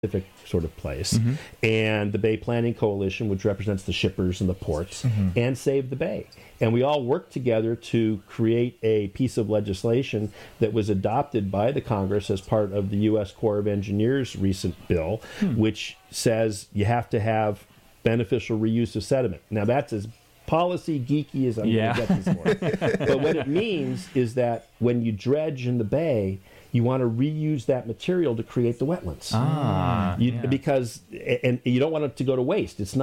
Pacific sort of place, and the Bay Planning Coalition, which represents the shippers and the ports, and Save the Bay. And we all worked together to create a piece of legislation that was adopted by the Congress as part of the U.S. Corps of Engineers' recent bill, which says you have to have beneficial reuse of sediment. Now, that's as policy geeky as I'm going to get this morning. But what it means is that when you dredge in the bay, you want to reuse that material to create the wetlands. Because you don't want it to go to waste. It's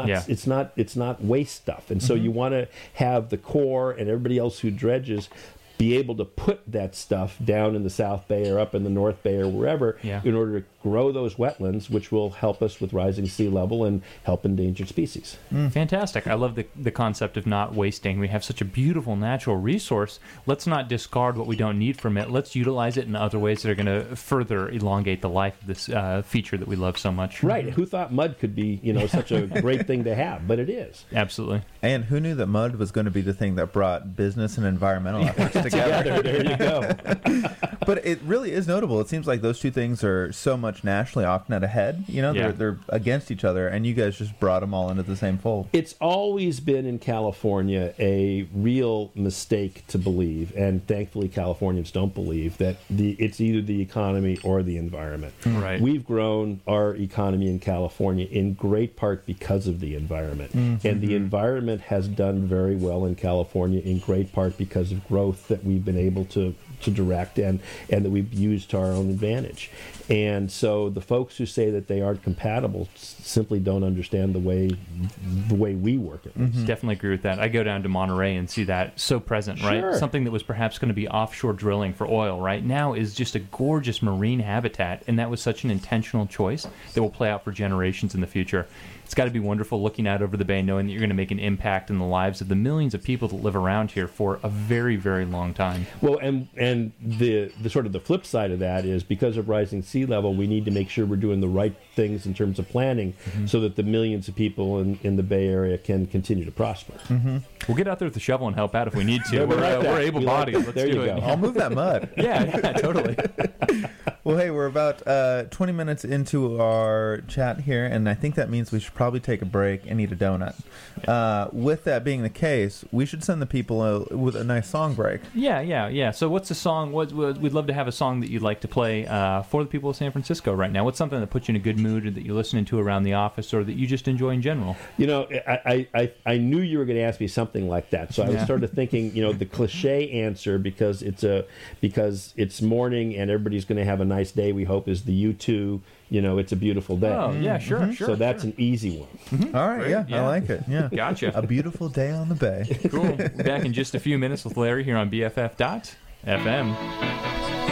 not waste stuff. And so you want to have the Corps and everybody else who dredges be able to put that stuff down in the South Bay or up in the North Bay or wherever in order to grow those wetlands, which will help us with rising sea level and help endangered species. Fantastic. I love the concept of not wasting. We have such a beautiful natural resource. Let's not discard what we don't need from it. Let's utilize it in other ways that are going to further elongate the life of this feature that we love so much. Right. Who thought mud could be, such a great thing to have? But it is. Absolutely. And who knew that mud was going to be the thing that brought business and environmental efforts together? There you go. But it really is notable. It seems like those two things are so much nationally often at a head. They're against each other, and you guys just brought them all into the same fold. It's always been in California a real mistake to believe, and thankfully Californians don't believe, that it's either the economy or the environment. Right. We've grown our economy in California in great part because of the environment. And the environment has done very well in California in great part because of growth that we've been able to direct and that we've used to our own advantage. And so the folks who say that they aren't compatible simply don't understand the way we work at least. Definitely agree with that. I go down to Monterey and see that so present, right? Sure. Something that was perhaps going to be offshore drilling for oil right now is just a gorgeous marine habitat, and that was such an intentional choice that will play out for generations in the future. It's got to be wonderful looking out over the bay, knowing that you're going to make an impact in the lives of the millions of people that live around here for a very, very long time. Well, and the sort of the flip side of that is, because of rising sea level, we need to make sure we're doing the right things in terms of planning so that the millions of people in the Bay Area can continue to prosper. We'll get out there with the shovel and help out if we need to. We're able-bodied. Let's there do you it. go. I'll move that mud. Yeah, totally. Well, hey, we're about 20 minutes into our chat here, and I think that means we should probably take a break and eat a donut. With that being the case, we should send the people with a nice song break. Yeah. So what's the song? We'd love to have a song that you'd like to play for the people of San Francisco right now. What's something that puts you in a good mood, or that you're listening to around the office, or that you just enjoy in general? I knew you were going to ask me something like that, so I was sort of thinking, the cliche answer, because it's morning and everybody's going to have a nice day, we hope, is the U2, It's a Beautiful Day. Oh, yeah, sure. So that's an easy one. All right, yeah, I like it. Yeah. Gotcha. A beautiful day on the bay. Cool. We'll be back in just a few minutes with Larry here on BFF.FM.